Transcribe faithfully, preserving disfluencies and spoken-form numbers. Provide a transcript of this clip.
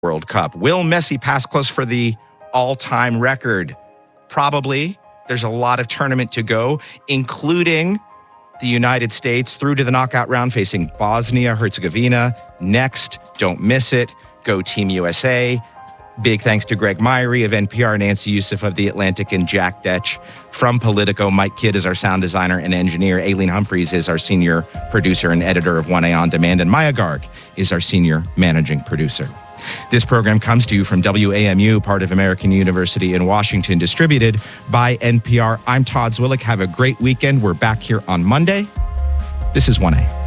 World Cup. Will Messi pass close for the all-time record? Probably. There's a lot of tournament to go, including the United States through to the knockout round facing Bosnia, Herzegovina. Next, don't miss it. Go Team U S A. Big thanks to Greg Myrie of N P R, Nancy Youssef of The Atlantic, and Jack Detch from Politico. Mike Kidd is our sound designer and engineer. Aileen Humphreys is our senior producer and editor of one A On Demand. And Maya Garg is our senior managing producer. This program comes to you from W A M U, part of American University in Washington, distributed by N P R. I'm Todd Zwillich. Have a great weekend. We're back here on Monday. This is one A.